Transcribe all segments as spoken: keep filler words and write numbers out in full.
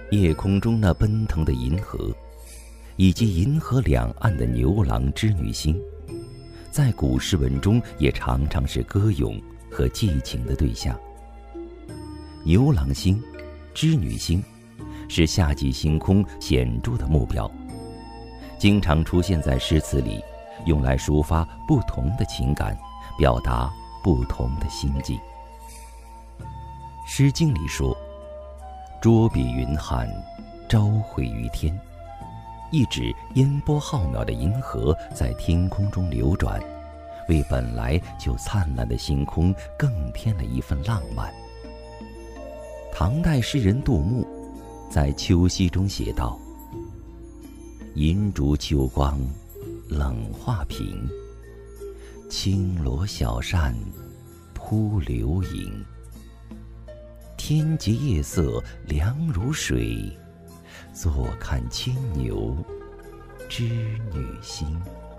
夜空中那奔腾的银河，以及银河两岸的牛郎织女星，在古诗文中也常常是歌咏和寄情的对象。牛郎星、织女星是夏季星空显著的目标，经常出现在诗词里，用来抒发不同的情感，表达不同的心境。《诗经》里说：“捉彼云汉，朝回于天”，意指烟波浩渺的银河在天空中流转，为本来就灿烂的星空更添了一份浪漫。唐代诗人杜牧在《秋夕》中写道：“银烛秋光冷画屏，轻罗小扇扑流萤。天阶夜色凉如水，坐看牵牛织女星。”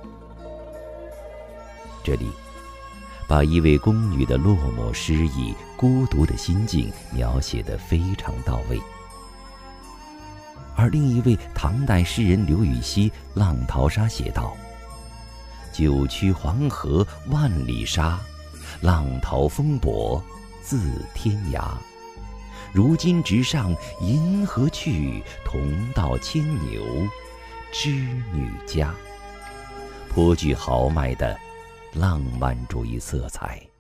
这里把一位宫女的落寞失意、孤独的心境描写得非常到位。而另一位唐代诗人刘禹锡《浪淘沙》写道：“九曲黄河万里沙，浪淘风簸自天涯。如今直上银河去，同到牵牛织女家。”颇具豪迈的浪漫主义色彩。